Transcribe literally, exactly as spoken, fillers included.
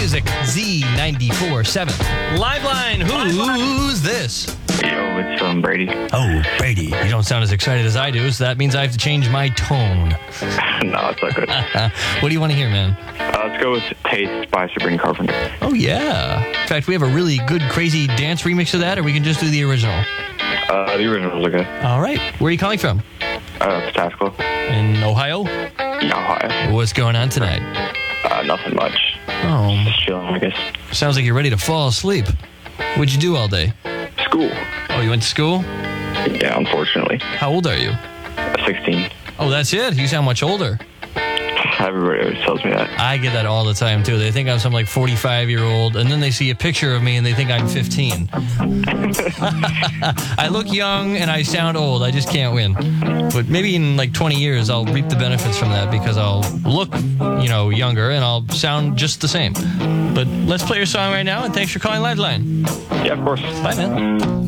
Music Z ninety-four point seven. Liveline, who's this? Yo, it's um, Brady. Oh, Brady. You don't sound as excited as I do, so that means I have to change my tone. No, it's not good. What do you want to hear, man? Uh, let's go with Taste by Sabrina Carpenter. Oh, yeah. In fact, we have a really good, crazy dance remix of that, or we can just do the original. Uh, the original's okay. All right. Where are you calling from? Uh, Pataskla. In Ohio? In Ohio. What's going on tonight? Uh, nothing much. Oh, Just chilling, I guess. sounds like you're ready to fall asleep. What'd you do all day? School. Oh, you went to school? Yeah, unfortunately. How old are you? Uh, sixteen. Oh, that's it? You sound much older. Everybody always tells me that. I get that all the time, too. They think I'm some, like, forty-five-year-old, and then they see a picture of me, and they think I'm fifteen. I look young, and I sound old. I just can't win. But maybe in, like, twenty years, I'll reap the benefits from that because I'll look, you know, younger, and I'll sound just the same. But let's play your song right now, and thanks for calling Liveline. Yeah, of course. Bye, man.